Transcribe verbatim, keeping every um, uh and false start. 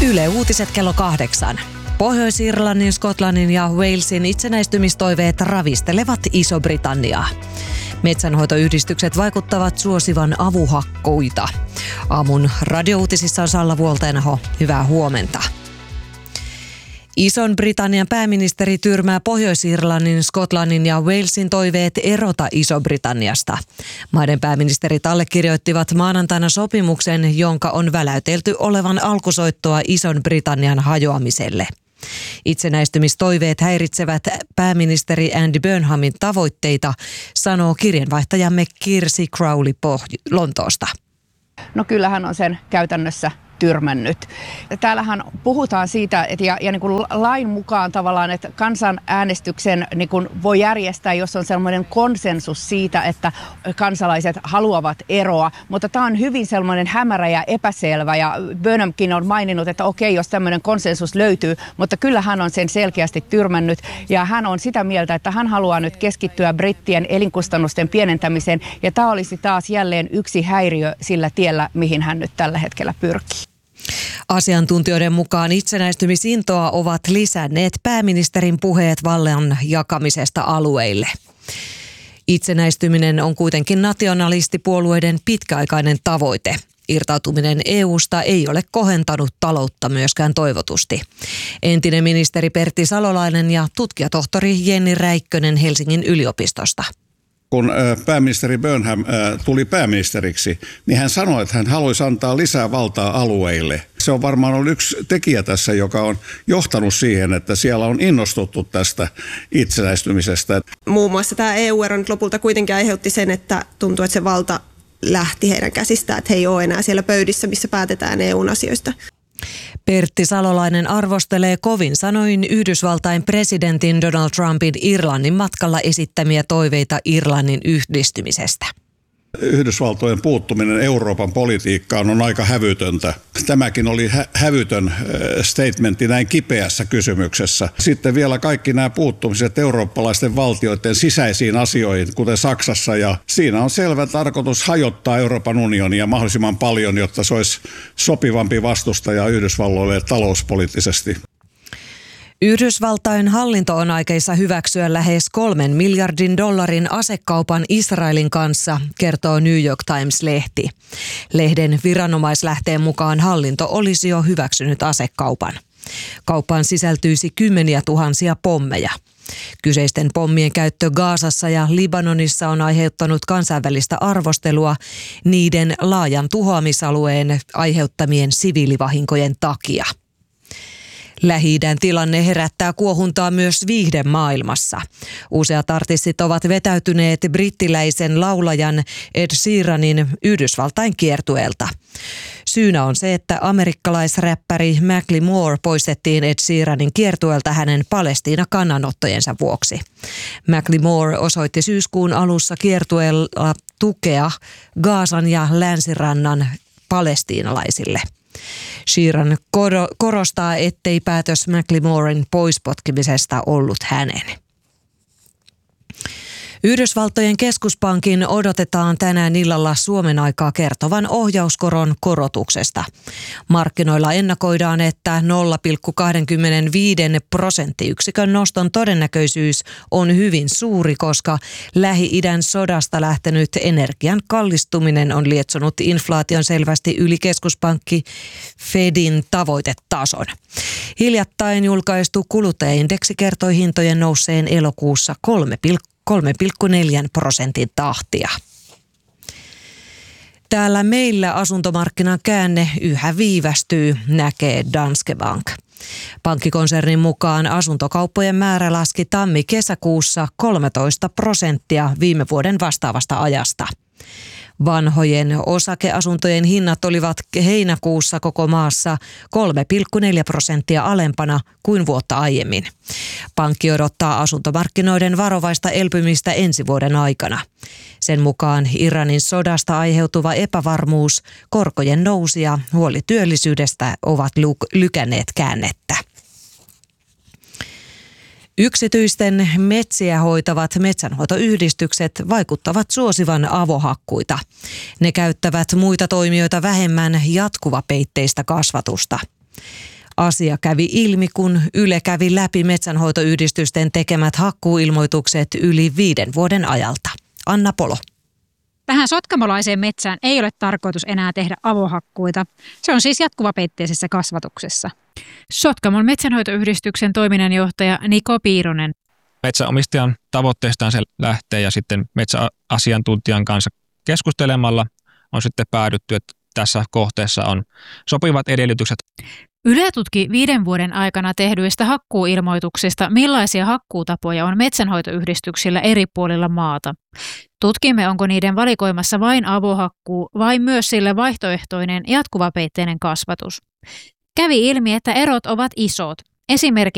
Yle Uutiset kello kahdeksan. Pohjois-Irlannin, Skotlannin ja Walesin itsenäistymistoiveet ravistelevat Iso-Britanniaa. Metsänhoitoyhdistykset vaikuttavat suosivan avuhakkuita. Aamun radiouutisissa on Salla Vuolteenaho. Hyvää huomenta. Ison-Britannian pääministeri tyrmää Pohjois-Irlannin, Skotlannin ja Walesin toiveet erota Iso-Britanniasta. Maiden pääministerit allekirjoittivat maanantaina sopimuksen, jonka on väläytelty olevan alkusoittoa Ison-Britannian hajoamiselle. Itsenäistymistoiveet häiritsevät pääministeri Andy Burnhamin tavoitteita, sanoo kirjanvaihtajamme Kirsi Crowley Lontoosta. No kyllähän on sen käytännössä tyrmännyt. Täällähän puhutaan siitä, että ja, ja niin kuin lain mukaan tavallaan, että kansanäänestyksen niin kuin voi järjestää, jos on sellainen konsensus siitä, että kansalaiset haluavat eroa, mutta tämä on hyvin sellainen hämärä ja epäselvä, ja Burnhamkin on maininnut, että okei, jos tämmöinen konsensus löytyy, mutta kyllä hän on sen selkeästi tyrmännyt, ja hän on sitä mieltä, että hän haluaa nyt keskittyä brittien elinkustannusten pienentämiseen, ja tämä olisi taas jälleen yksi häiriö sillä tiellä, mihin hän nyt tällä hetkellä pyrkii. Asiantuntijoiden mukaan itsenäistymisintoa ovat lisänneet pääministerin puheet vallan jakamisesta alueille. Itsenäistyminen on kuitenkin nationalistipuolueiden pitkäaikainen tavoite. Irtautuminen E U:sta ei ole kohentanut taloutta myöskään toivotusti. Entinen ministeri Pertti Salolainen ja tutkijatohtori Jenni Räikkönen Helsingin yliopistosta. Kun pääministeri Burnham tuli pääministeriksi, niin hän sanoi, että hän haluaisi antaa lisää valtaa alueille. Se on varmaan ollut yksi tekijä tässä, joka on johtanut siihen, että siellä on innostuttu tästä itsenäistymisestä. Muun muassa tämä E U-ero nyt lopulta kuitenkin aiheutti sen, että tuntuu, että se valta lähti heidän käsistään, että he ei ole enää siellä pöydissä, missä päätetään E U:n asioista. Pertti Salolainen arvostelee kovin sanoin Yhdysvaltain presidentin Donald Trumpin Irlannin matkalla esittämiä toiveita Irlannin yhdistymisestä. Yhdysvaltojen puuttuminen Euroopan politiikkaan on aika hävytöntä. Tämäkin oli hä- hävytön statementti näin kipeässä kysymyksessä. Sitten vielä kaikki nämä puuttumiset eurooppalaisten valtioiden sisäisiin asioihin, kuten Saksassa. Ja siinä on selvä tarkoitus hajottaa Euroopan unionia mahdollisimman paljon, jotta se olisi sopivampi vastustaja Yhdysvalloille talouspoliittisesti. Yhdysvaltain hallinto on aikeissa hyväksyä lähes kolmen miljardin dollarin asekaupan Israelin kanssa, kertoo New York Times-lehti. Lehden viranomaislähteen mukaan hallinto olisi jo hyväksynyt asekaupan. Kauppaan sisältyisi kymmeniä tuhansia pommeja. Kyseisten pommien käyttö Gazassa ja Libanonissa on aiheuttanut kansainvälistä arvostelua niiden laajan tuhoamisalueen aiheuttamien siviilivahinkojen takia. Lähi-idän tilanne herättää kuohuntaa myös viihdemaailmassa. Useat artistit ovat vetäytyneet brittiläisen laulajan Ed Sheeranin Yhdysvaltain kiertueelta. Syynä on se, että amerikkalaisräppäri Macklemore poistettiin Ed Sheeranin kiertueelta hänen Palestiina-kannanottojensa vuoksi. Macklemore osoitti syyskuun alussa kiertueella tukea Gazan ja Länsirannan palestiinalaisille. Sheeran korostaa, ettei päätös Macklemoren poispotkimisesta ollut hänen. Yhdysvaltojen keskuspankin odotetaan tänään illalla Suomen aikaa kertovan ohjauskoron korotuksesta. Markkinoilla ennakoidaan, että nolla pilkku kaksikymmentäviisi prosenttiyksikön noston todennäköisyys on hyvin suuri, koska Lähi-idän sodasta lähtenyt energian kallistuminen on lietsonut inflaation selvästi yli keskuspankki Fedin tavoitetason. Hiljattain julkaistu kuluttajaindeksi kertoi hintojen nousseen elokuussa kolme pilkku neljä prosentin tahtia. Täällä meillä asuntomarkkinan käänne yhä viivästyy, näkee Danske Bank. Pankkikonsernin mukaan asuntokauppojen määrä laski tammi-kesäkuussa kolmetoista prosenttia viime vuoden vastaavasta ajasta. Vanhojen osakeasuntojen hinnat olivat heinäkuussa koko maassa kolme pilkku neljä prosenttia alempana kuin vuotta aiemmin. Pankki odottaa asuntomarkkinoiden varovaista elpymistä ensi vuoden aikana. Sen mukaan Iranin sodasta aiheutuva epävarmuus, korkojen nousu ja huoli työllisyydestä ovat lykänneet käännettä. Yksityisten metsiä hoitavat metsänhoitoyhdistykset vaikuttavat suosivan avohakkuita. Ne käyttävät muita toimijoita vähemmän jatkuvapeitteistä kasvatusta. Asia kävi ilmi, kun Yle kävi läpi metsänhoitoyhdistysten tekemät hakkuuilmoitukset yli viiden vuoden ajalta. Anna Polo. Tähän sotkamolaiseen metsään ei ole tarkoitus enää tehdä avohakkuita. Se on siis jatkuvapeitteisessä kasvatuksessa. Sotkamon metsänhoitoyhdistyksen toiminnanjohtaja Niko Piironen. Metsänomistajan tavoitteestaan se lähtee ja sitten metsäasiantuntijan kanssa keskustelemalla on sitten päädytty, että tässä kohteessa on sopivat edellytykset. Yle tutki viiden vuoden aikana tehdyistä hakkuuilmoituksista, millaisia hakkuutapoja on metsänhoitoyhdistyksillä eri puolilla maata. Tutkimme, onko niiden valikoimassa vain avohakkuu vai myös sille vaihtoehtoinen jatkuvapeitteinen kasvatus. Kävi ilmi, että erot ovat isot. Esimerkiksi